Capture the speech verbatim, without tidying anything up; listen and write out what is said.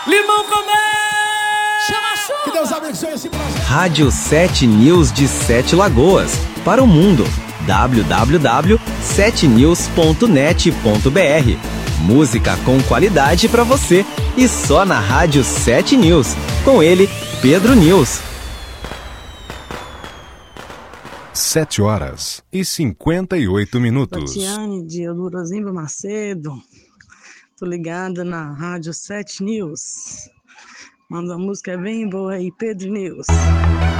Limão com mel! Chama a chuva! Que Deus abençoe esse projeto. Rádio sete News de Sete Lagoas. Para o mundo. w w w ponto sete news ponto net ponto b r. Música com qualidade para você. E só na Rádio sete News. Com ele, Pedro News. Sete horas e cinquenta e oito minutos. Tatiane de Eudorozinho Macedo. Tô ligada na Rádio sete News. Manda uma música bem boa aí, Pedro News.